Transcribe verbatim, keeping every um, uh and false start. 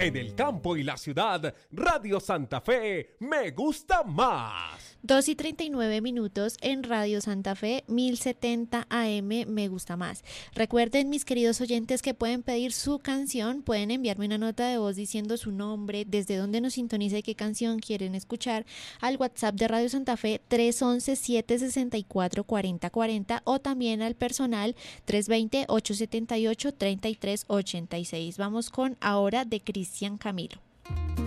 En el campo y la ciudad, Radio Santa Fe me gusta más. dos y treinta y nueve minutos en Radio Santa Fe, mil setenta A M, me gusta más. Recuerden, mis queridos oyentes, que pueden pedir su canción, pueden enviarme una nota de voz diciendo su nombre, desde dónde nos sintoniza y qué canción quieren escuchar, al WhatsApp de Radio Santa Fe tres once, siete sesenta y cuatro, cuarenta cuarenta o también al personal tres veinte, ocho setenta y ocho, treinta y tres ochenta y seis. Vamos con Ahora de Cristian Camilo.